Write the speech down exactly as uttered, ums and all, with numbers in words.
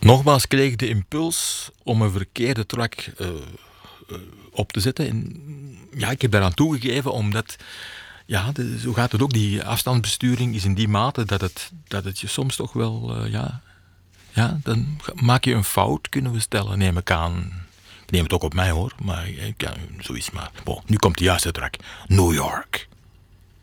Nogmaals kreeg ik de impuls om een verkeerde track uh, uh, op te zetten. En ja, ik heb daaraan toegegeven, omdat... Ja, de, zo gaat het ook. Die afstandsbesturing is in die mate dat het, dat het je soms toch wel... Uh, ja, ja, dan maak je een fout, kunnen we stellen, neem ik aan. Ik neem het ook op mij, hoor. Maar ja, zo is het maar. Bon, nu komt de juiste track. New York.